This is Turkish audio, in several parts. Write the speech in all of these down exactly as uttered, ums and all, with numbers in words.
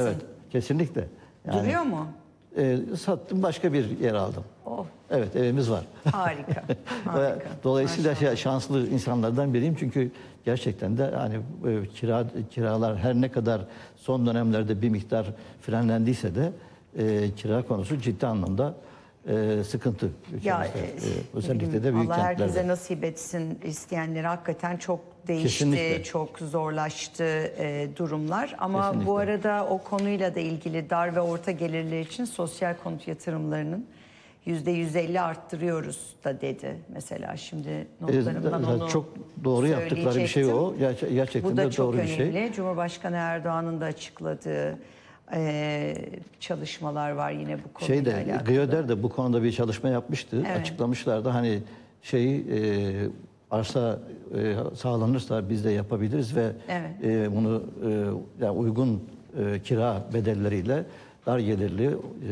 Evet, kesinlikle. Yani, Duruyor mu? E, sattım, başka bir yer aldım. Oh. Evet, evimiz var. Harika. Harika. Dolayısıyla Maşallah. şanslı insanlardan biriyim çünkü gerçekten de hani e, kira kiralar her ne kadar son dönemlerde bir miktar frenlendiyse de e, kira konusu ciddi anlamda e, sıkıntı Ya, ülkemizde. E, özellikle de büyük Allah herkese kentlerde. nasip etsin, isteyenleri hakikaten çok değişti, Kesinlikle. çok zorlaştı e, durumlar. Ama Kesinlikle. bu arada o konuyla da ilgili dar ve orta gelirler için sosyal konut yatırımlarının yüzde yüz elli arttırıyoruz da dedi mesela. Şimdi notlarımdan E, onu çok doğru yaptıkları bir şey o. Gerçe, gerçekten Bu da de çok doğru bir şey. önemli. Cumhurbaşkanı Erdoğan'ın da açıkladığı e, çalışmalar var yine bu konuyla Şeyde, alakalı. GYODER de bu konuda bir çalışma yapmıştı. Evet. Açıklamışlardı hani şeyi e, arsa e, sağlanırsa biz de yapabiliriz ve Evet. e, bunu e, yani uygun e, kira bedelleriyle dar gelirli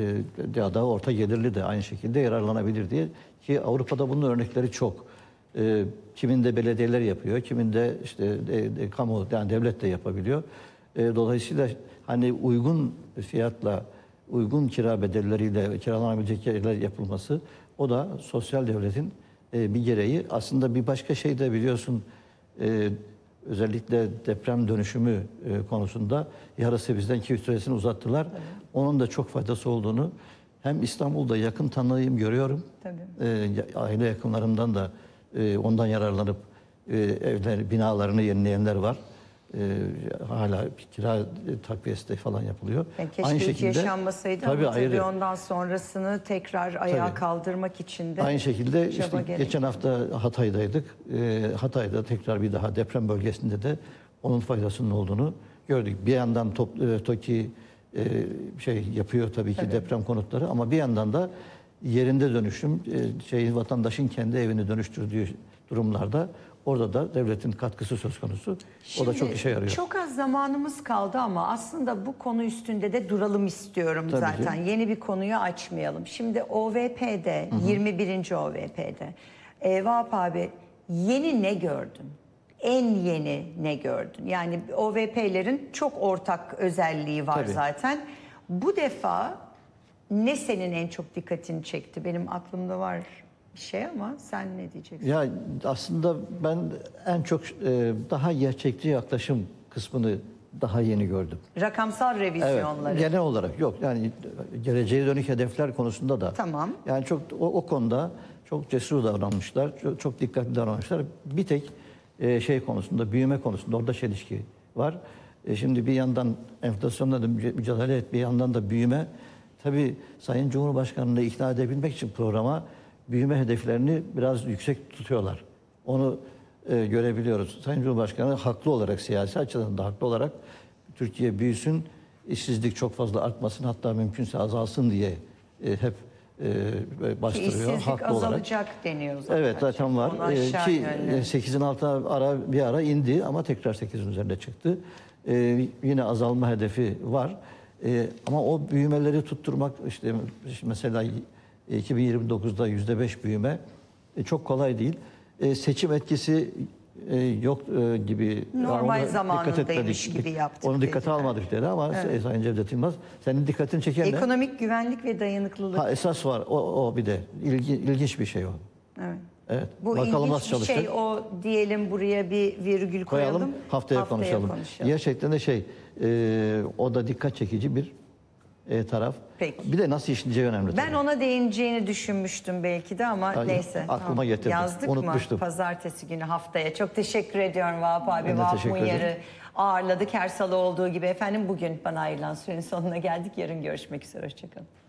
e, ya da orta gelirli de aynı şekilde yararlanabilir diye, ki Avrupa'da bunun örnekleri çok. E, kiminde belediyeler yapıyor, kiminde işte de, de, kamu yani devlet de yapabiliyor. E, dolayısıyla hani uygun fiyatla, uygun kira bedelleriyle kiralanabilecek yerler yapılması, o da sosyal devletin e, bir gereği. Aslında bir başka şey de biliyorsun, e, özellikle deprem dönüşümü e, konusunda yarısı bizden ki süresini uzattılar. Evet. Onun da çok faydası olduğunu hem İstanbul'da yakın tanıyım, görüyorum. Tabii. E, aile yakınlarımdan da e, ondan yararlanıp e, evler, binalarını yenileyenler var. Ee, hala kira takviyesi de falan yapılıyor. Yani keşke aynı hiç şekilde yaşanmasaydı tabii ama tabii ayrı. ondan sonrasını tekrar ayağa Tabii. kaldırmak için de Aynı şekilde çaba işte gerekiyor. geçen hafta Hatay'daydık. Ee, Hatay'da tekrar bir daha deprem bölgesinde de onun faydasının olduğunu gördük. Bir yandan top, e, TOKİ e, şey yapıyor tabii ki, Tabii. deprem konutları, ama bir yandan da yerinde dönüşüm, e, şey vatandaşın kendi evini dönüştürdüğü durumlarda orada da devletin katkısı söz konusu. Şimdi, o da çok işe yarıyor. Çok az zamanımız kaldı ama aslında bu konu üstünde de duralım istiyorum Tabii zaten. ki. Yeni bir konuyu açmayalım. Şimdi O V P'de, hı hı. yirmi birinci O V P'de e, Vahap abi, yeni ne gördün? En yeni ne gördün? Yani O V P'lerin çok ortak özelliği var Tabii. zaten. Bu defa ne senin en çok dikkatini çekti? Benim aklımda var bir şey ama sen ne diyeceksin? Ya aslında ben en çok e, daha gerçekçi yaklaşım kısmını daha yeni gördüm. Rakamsal revizyonları. Evet, genel olarak yok. Yani geleceğe dönük hedefler konusunda da. Tamam. Yani çok o, o konuda çok cesur davranmışlar, çok, çok dikkatli davranmışlar. Bir tek e, şey konusunda, büyüme konusunda orada çelişki var. E, şimdi bir yandan enflasyonla da mücadele et, bir yandan da büyüme. Tabii Sayın Cumhurbaşkanı'nı ikna edebilmek için programa büyüme hedeflerini biraz yüksek tutuyorlar. Onu e, görebiliyoruz. Sayın Cumhurbaşkanı haklı olarak, siyasi açıdan da haklı olarak Türkiye büyüsün, işsizlik çok fazla artmasın, hatta mümkünse azalsın diye e, hep e, bastırıyor. İşsizlik haklı azalacak olarak. deniyor zaten. Evet, zaten var. E, ki sekizin altına ara, bir ara indi ama tekrar sekizin üzerine çıktı. E, yine azalma hedefi var. E, ama o büyümeleri tutturmak, işte mesela iki bin yirmi dokuzda yüzde beş büyüme e, çok kolay değil. E, seçim etkisi e, yok e, gibi. Normal ona zamanındaymış etmedik, gibi yaptık. onu dikkate dediler. almadık dedi ama evet. Sayın Cevdet Yılmaz, senin dikkatini çeken ne? Ekonomik güvenlik ve dayanıklılık. Ha, esas var. O, o bir de ilgi, ilginç bir şey o. Evet. Evet. Bu Bakalım ilginç nasıl bir çalışacak. şey, o diyelim, buraya bir virgül koyalım. Koyalım, haftaya, haftaya konuşalım. konuşalım. Gerçekten de şey, e, o da dikkat çekici bir e, taraf. Peki. Bir de nasıl işleyeceği önemli. Ben tabii. ona değineceğini düşünmüştüm belki de ama Ay, neyse. aklıma Tamam. getirdim. Yazdık Unutmuştum. mı? Pazartesi günü haftaya. Çok teşekkür ediyorum Vahap abi. Ben de Vahap teşekkür ederim. Munyar'ı ağırladık her salı olduğu gibi. Efendim, bugün bana ayrılan sürenin sonuna geldik. Yarın görüşmek üzere. Hoşçakalın.